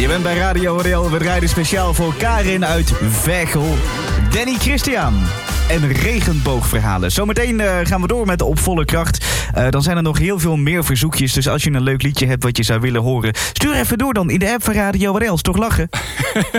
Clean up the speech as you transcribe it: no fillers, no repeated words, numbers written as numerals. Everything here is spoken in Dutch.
bent bij Radio RL. We draaien speciaal voor Karin uit Veghel, Danny Christian en regenboogverhalen. Zometeen gaan we door met Op Volle Kracht. Dan zijn er nog heel veel meer verzoekjes. Dus als je een leuk liedje hebt wat je zou willen horen, stuur even door dan in de app van Radio RL. Is toch lachen?